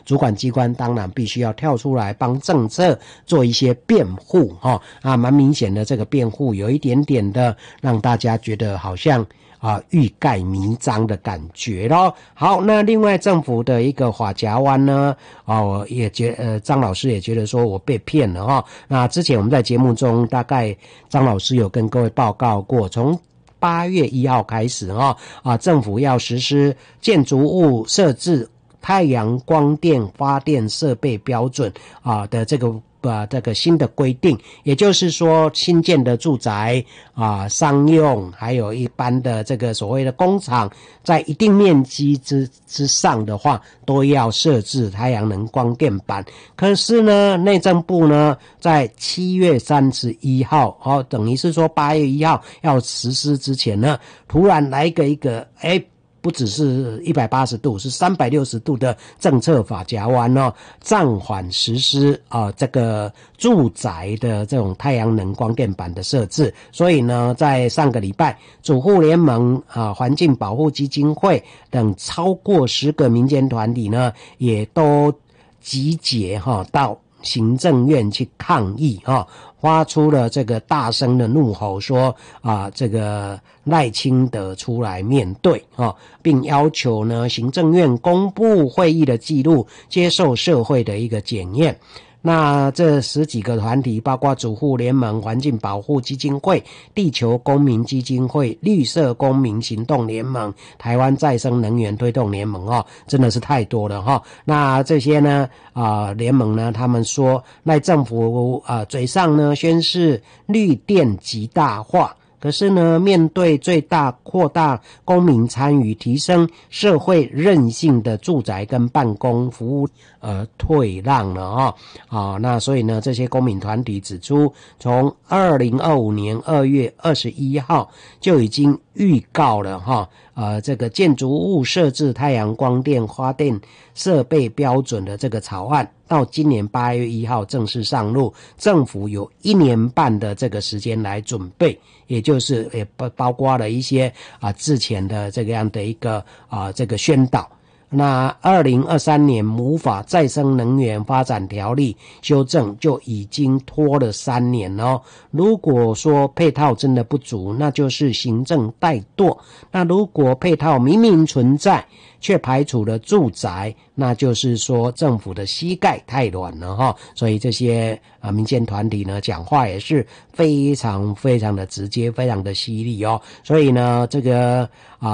主管机关当然必须要跳出来帮政策做一些辩护蛮明显的这个辩护有一点点的让大家觉得好像欲盖弥彰的感觉咯。好，那另外政府的一个法夹湾呢，我也张老师也觉得说我被骗了那之前我们在节目中大概张老师有跟各位报告过，从8月1号开始政府要实施建筑物设置太阳光电发电设备标准的这个新的规定，也就是说新建的住宅商用还有一般的这个所谓的工厂，在一定面积之上的话都要设置太阳能光电板。可是呢内政部呢在7月31号等于是说8月1号要实施之前呢，突然来一个不只是180度，是360度的政策法夹弯暂缓实施这个住宅的这种太阳能光电板的设置。所以呢，在上个礼拜，主妇联盟环境保护基金会等超过10个民间团体呢，也都集结到行政院去抗议发出了这个大声的怒吼，说这个赖清德出来面对并要求呢行政院公布会议的记录，接受社会的一个检验。那这10几个团体包括主妇联盟、环境保护基金会、地球公民基金会、绿色公民行动联盟、台湾再生能源推动联盟真的是太多了那这些呢联盟呢，他们说赖政府嘴上呢宣示绿电极大化，可是呢面对最大扩大公民参与，提升社会韧性的住宅跟办公服务退让了那所以呢这些公民团体指出，从2025年2月21号就已经预告了这个建筑物设置太阳光电发电设备标准的这个草案到今年8月1号正式上路，政府有1年半的这个时间来准备，也就是也包括了一些之前的这个样的一个这个宣导。那2023年母法再生能源发展条例修正就已经拖了3年了如果说配套真的不足，那就是行政怠惰。那如果配套明明存在却排除了住宅，那就是说政府的膝盖太软了所以这些民间团体呢讲话也是非常非常的直接，非常的犀利所以呢这个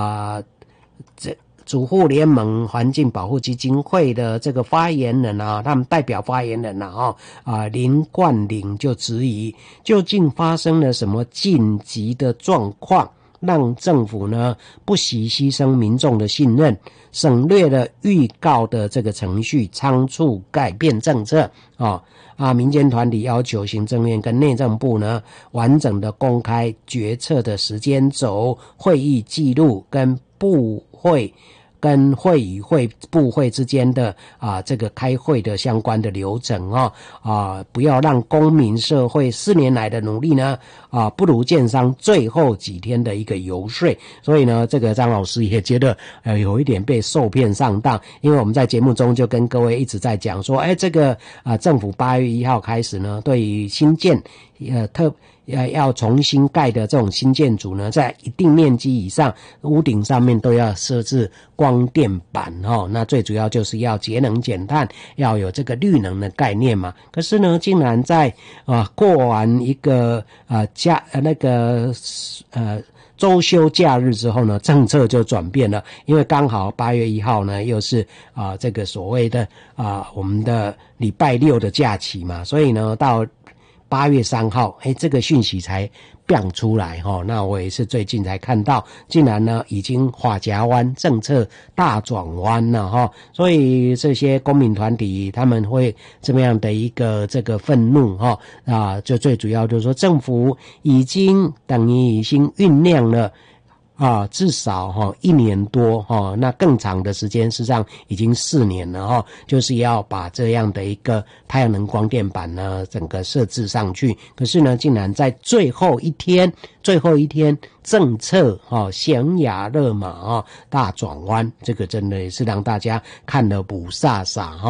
主妇联盟环境保护基金会的这个发言人他们代表发言人林冠霖就质疑，究竟发生了什么紧急的状况，让政府呢不惜牺牲民众的信任，省略了预告的这个程序，仓促改变政策民间团体要求行政院跟内政部呢完整的公开决策的时间轴、会议记录跟部会跟会与会部会之间的这个开会的相关的流程不要让公民社会4年来的努力呢不如建商最后几天的一个游说。所以呢这个张老师也觉得有一点被受骗上当，因为我们在节目中就跟各位一直在讲说这个政府8月1号开始呢，对于新建要重新盖的这种新建筑呢，在一定面积以上，屋顶上面都要设置光电板那最主要就是要节能减碳，要有这个绿能的概念嘛。可是呢竟然在过完一个周休假日之后呢，政策就转变了，因为刚好8月1号呢又是这个所谓的我们的礼拜6的假期嘛，所以呢到8月3号这个讯息才变出来那我也是最近才看到，竟然呢已经法夹弯，政策大转弯了所以这些公民团体他们会这么样的一个这个愤怒就最主要就是说政府已经等于已经酝酿了至少1年多那更长的时间，事实上已经4年了就是要把这样的一个太阳能光电板呢整个设置上去。可是呢竟然在最后一天政策悬崖勒马大转弯，这个真的也是让大家看了不飒飒